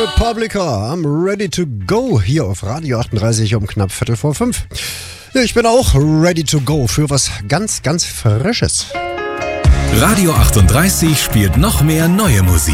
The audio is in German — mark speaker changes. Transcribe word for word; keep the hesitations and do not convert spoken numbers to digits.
Speaker 1: Republica, I'm ready to go hier auf Radio achtunddreißig um knapp Viertel vor fünf. Ja, ich bin auch ready to go für was ganz, ganz Frisches.
Speaker 2: Radio achtunddreißig spielt noch mehr neue Musik.